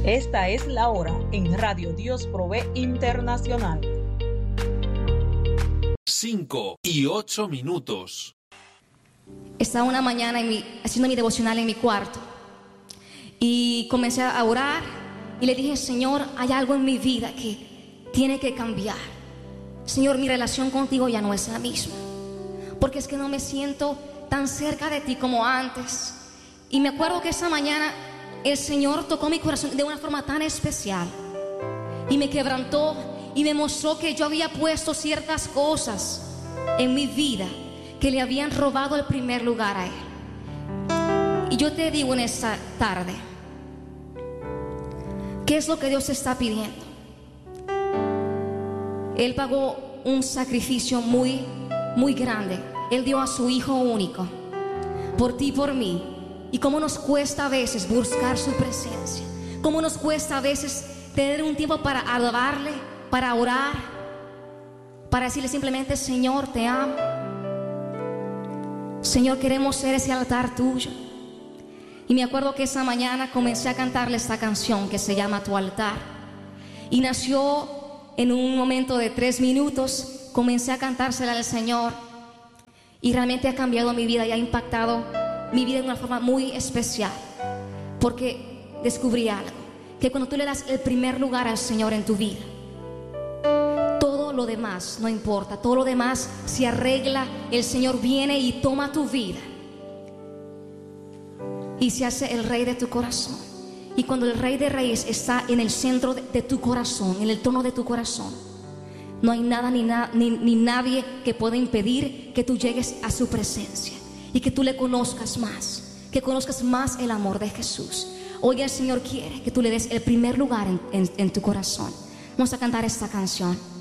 Esta es la hora en Radio Dios Provee Internacional. 5:08. Estaba una mañana haciendo mi devocional en mi cuarto y comencé a orar y le dije: Señor, hay algo en mi vida que tiene que cambiar. Señor, mi relación contigo ya no es la misma, porque es que no me siento tan cerca de ti como antes. Y me acuerdo que esa mañana el Señor tocó mi corazón de una forma tan especial y me quebrantó y me mostró que yo había puesto ciertas cosas en mi vida que le habían robado el primer lugar a Él. Y yo te digo en esta tarde, ¿qué es lo que Dios está pidiendo? Él pagó un sacrificio muy, muy grande. Él dio a su Hijo único por ti y por mí. Y cómo nos cuesta a veces buscar su presencia, cómo nos cuesta a veces tener un tiempo para alabarle, para orar, para decirle simplemente: Señor, te amo. Señor, queremos ser ese altar tuyo. Y me acuerdo que esa mañana comencé a cantarle esta canción que se llama Tu Altar. Y nació en un momento de 3 minutos. Comencé a cantársela al Señor y realmente ha cambiado mi vida y ha impactado mi vida de una forma muy especial, porque descubrí algo, que cuando tú le das el primer lugar al Señor en tu vida, todo lo demás no importa, todo lo demás se arregla. El Señor viene y toma tu vida y se hace el Rey de tu corazón. Y cuando el Rey de Reyes está en el centro de tu corazón, en el tono de tu corazón, no hay nada ni nadie que pueda impedir que tú llegues a su presencia y que tú le conozcas más, que conozcas más el amor de Jesús. Hoy el Señor quiere que tú le des el primer lugar en tu corazón. Vamos a cantar esta canción.